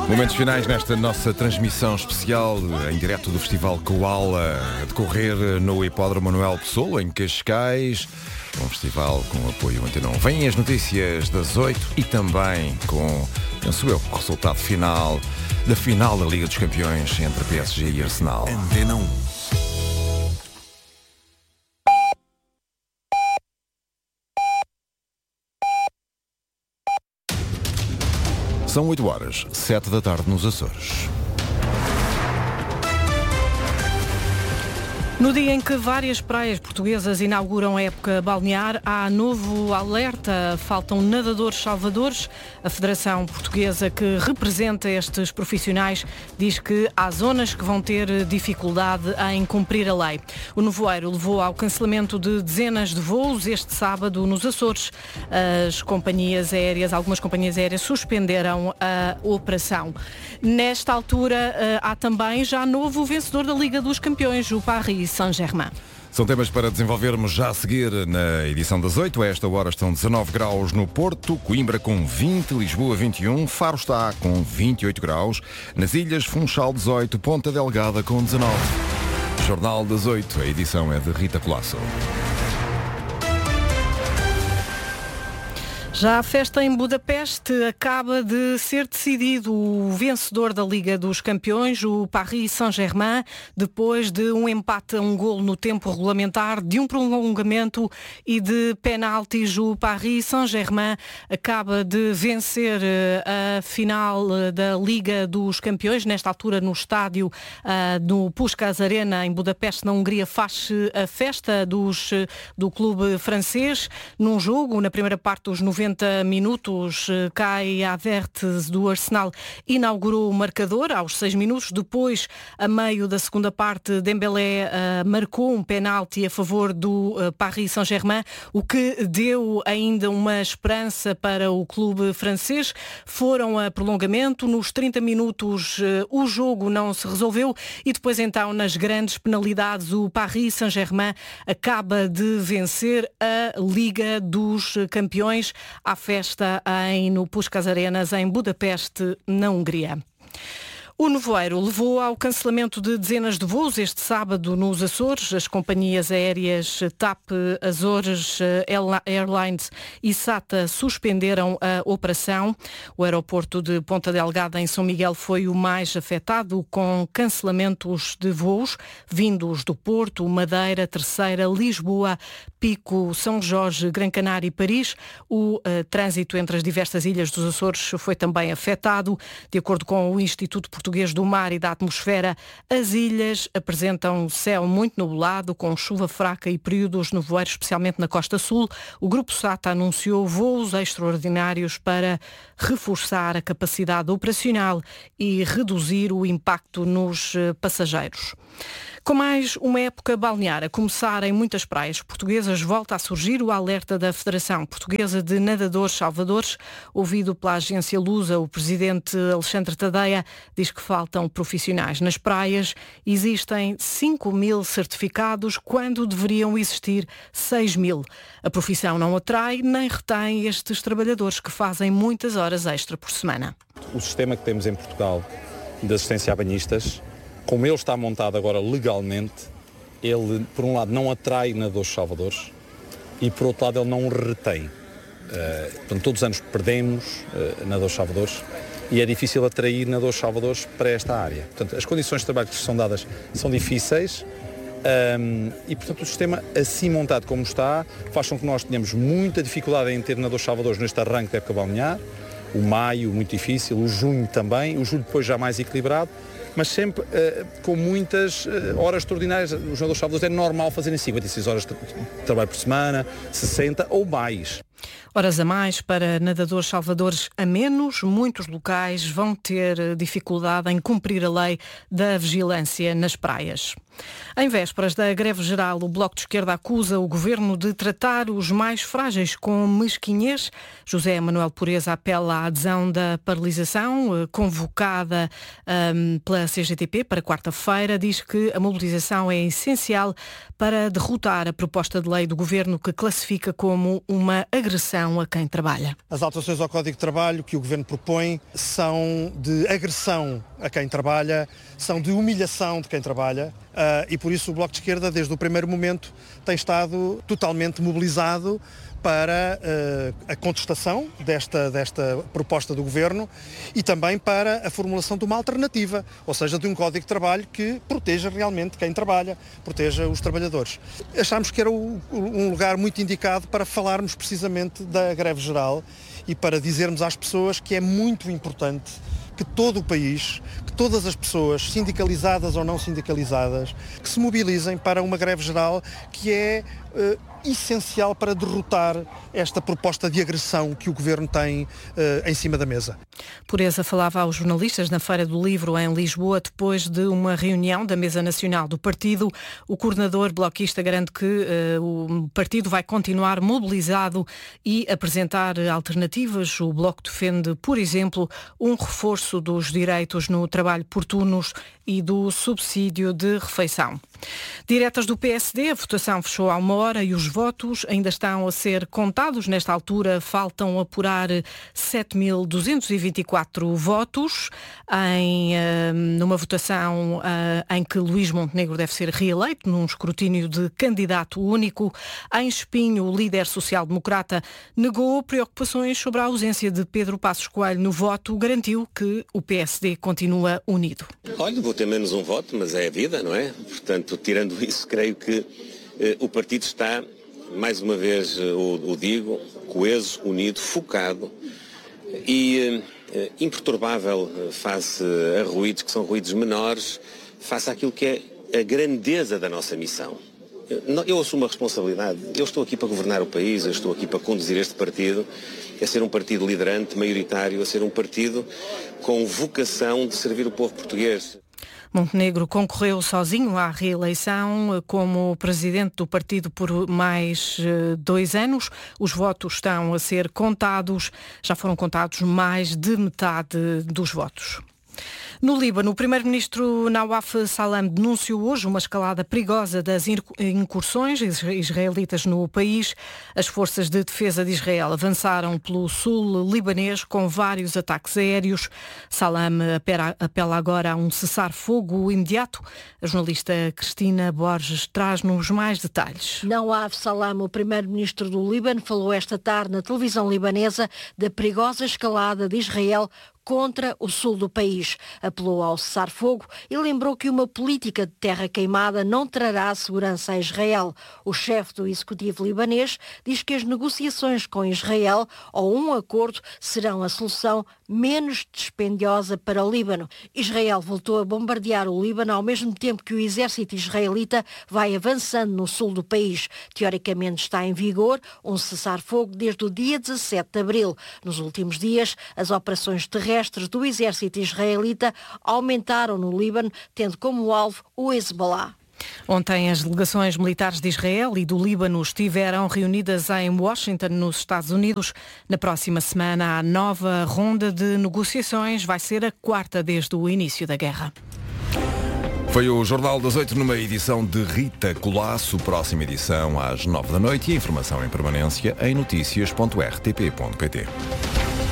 Momentos finais nesta nossa transmissão especial em direto do Festival Koala, a decorrer no Hipódromo Manuel Pessoa, em Cascais. Um festival com apoio Antena 1. Vêm as notícias das 8 e também com, penso eu, o resultado final da final da Liga dos Campeões entre PSG e Arsenal. Antena 1. São 8 horas, 7 da tarde nos Açores. No dia em que várias praias portuguesas inauguram a época balnear, há novo alerta. Faltam nadadores salvadores. A Federação Portuguesa, que representa estes profissionais, diz que há zonas que vão ter dificuldade em cumprir a lei. O nevoeiro levou ao cancelamento de dezenas de voos este sábado nos Açores. Algumas companhias aéreas suspenderam a operação. Nesta altura, há também já novo vencedor da Liga dos Campeões, o Paris Saint-Germain. São temas para desenvolvermos já a seguir na edição das 8. A esta hora estão 19 graus no Porto, Coimbra com 20, Lisboa 21, Faro está com 28 graus, nas Ilhas Funchal 18, Ponta Delgada com 19. Jornal das 8, a edição é de Rita Colasso. Já a festa em Budapeste acaba de ser decidido o vencedor da Liga dos Campeões, o Paris Saint-Germain, depois de um empate a um golo no tempo regulamentar, de um prolongamento e de penaltis. O Paris Saint-Germain acaba de vencer a final da Liga dos Campeões. Nesta altura, no estádio no Puskás Arena, em Budapeste, na Hungria, faz-se a festa do clube francês. Num jogo, na primeira parte dos 90 minutos, Kai Havertz do Arsenal inaugurou o marcador aos 6 minutos. Depois, a meio da segunda parte, Dembélé marcou um penalti a favor do Paris Saint-Germain, o que deu ainda uma esperança para o clube francês. Foram a prolongamento. Nos 30 minutos o jogo não se resolveu e depois então nas grandes penalidades o Paris Saint-Germain acaba de vencer a Liga dos Campeões. À festa no Puskás Arenas, em Budapeste, na Hungria. O nevoeiro levou ao cancelamento de dezenas de voos este sábado nos Açores. As companhias aéreas TAP, Azores Airlines e SATA suspenderam a operação. O aeroporto de Ponta Delgada, em São Miguel, foi o mais afetado, com cancelamentos de voos vindos do Porto, Madeira, Terceira, Lisboa, Pico, São Jorge, Gran Canária e Paris. O trânsito entre as diversas ilhas dos Açores foi também afetado. De acordo com o Instituto Português do Mar e da Atmosfera, as ilhas apresentam céu muito nublado, com chuva fraca e períodos de nevoeiro, especialmente na costa sul. O Grupo SATA anunciou voos extraordinários para reforçar a capacidade operacional e reduzir o impacto nos passageiros. Com mais uma época balnear a começar em muitas praias portuguesas, volta a surgir o alerta da Federação Portuguesa de Nadadores Salvadores. Ouvido pela agência Lusa, o presidente Alexandre Tadeia diz que faltam profissionais nas praias. Existem 5.000 certificados quando deveriam existir 6.000. A profissão não atrai nem retém estes trabalhadores que fazem muitas horas extra por semana. O sistema que temos em Portugal de assistência a banhistas, como ele está montado agora legalmente, ele, por um lado, não atrai nadadores salvadores e, por outro lado, ele não retém. Portanto, todos os anos perdemos nadadores salvadores e é difícil atrair nadadores salvadores para esta área. Portanto, as condições de trabalho que são dadas são difíceis e, portanto, o sistema assim montado como está faz com que nós tenhamos muita dificuldade em ter nadadores salvadores neste arranque da época balnear. O maio, muito difícil, o junho também, o julho depois já mais equilibrado, mas sempre com muitas horas extraordinárias. Os nadadores salvadores é normal fazerem 56 horas de trabalho por semana, 60 ou mais. Horas a mais para nadadores salvadores a menos. Muitos locais vão ter dificuldade em cumprir a lei da vigilância nas praias. Em vésperas da greve geral, o Bloco de Esquerda acusa o Governo de tratar os mais frágeis com mesquinhez. José Manuel Pureza apela à adesão da paralisação convocada pela CGTP para quarta-feira. Diz que a mobilização é essencial para derrotar a proposta de lei do Governo que classifica como uma agressão agressão a quem trabalha. As alterações ao Código de Trabalho que o Governo propõe são de agressão a quem trabalha, são de humilhação de quem trabalha e por isso o Bloco de Esquerda, desde o primeiro momento, tem estado totalmente mobilizado para a contestação desta proposta do Governo e também para a formulação de uma alternativa, ou seja, de um Código de Trabalho que proteja realmente quem trabalha, proteja os trabalhadores. Achámos que era um lugar muito indicado para falarmos precisamente da greve geral e para dizermos às pessoas que é muito importante que todo o país, que todas as pessoas, sindicalizadas ou não sindicalizadas, que se mobilizem para uma greve geral que é essencial para derrotar esta proposta de agressão que o Governo tem em cima da mesa. Pureza falava aos jornalistas na Feira do Livro em Lisboa depois de uma reunião da Mesa Nacional do Partido. O coordenador bloquista garante que o partido vai continuar mobilizado e apresentar alternativas. O Bloco defende, por exemplo, um reforço dos direitos no trabalho por turnos e do subsídio de refeição. Diretas do PSD, a votação fechou há 1 hora e os votos ainda estão a ser contados. Nesta altura faltam apurar 7.224 votos numa votação em que Luís Montenegro deve ser reeleito num escrutínio de candidato único. Em Espinho, o líder social-democrata negou preocupações sobre a ausência de Pedro Passos Coelho no voto, garantiu que o PSD continua unido. Olha, vou ter menos um voto, mas é a vida, não é? Portanto, tirando isso, creio que o partido está, mais uma vez o digo, coeso, unido, focado e imperturbável face a ruídos que são ruídos menores, face àquilo que é a grandeza da nossa missão. Eu assumo a responsabilidade, eu estou aqui para governar o país, eu estou aqui para conduzir este partido, a ser um partido liderante, maioritário, a ser um partido com vocação de servir o povo português. Montenegro concorreu sozinho à reeleição como presidente do partido por mais 2 anos. Os votos estão a ser contados, já foram contados mais de metade dos votos. No Líbano, o primeiro-ministro Nawaf Salam denunciou hoje uma escalada perigosa das incursões israelitas no país. As forças de defesa de Israel avançaram pelo sul libanês com vários ataques aéreos. Salam apela agora a um cessar-fogo imediato. A jornalista Cristina Borges traz-nos mais detalhes. Nawaf Salam, o primeiro-ministro do Líbano, falou esta tarde na televisão libanesa da perigosa escalada de Israel contra o sul do país. Apelou ao cessar-fogo e lembrou que uma política de terra queimada não trará segurança a Israel. O chefe do executivo libanês diz que as negociações com Israel ou um acordo serão a solução menos dispendiosa para o Líbano. Israel voltou a bombardear o Líbano ao mesmo tempo que o exército israelita vai avançando no sul do país. Teoricamente está em vigor um cessar-fogo desde o dia 17 de abril. Nos últimos dias, as operações terrestres do exército israelita aumentaram no Líbano, tendo como alvo o Hezbollah. Ontem as delegações militares de Israel e do Líbano estiveram reunidas em Washington, nos Estados Unidos. Na próxima semana, a nova ronda de negociações vai ser a 4ª desde o início da guerra. Foi o Jornal das 8 numa edição de Rita Colasso. Próxima edição às 9 da noite e a informação em permanência em noticias.rtp.pt.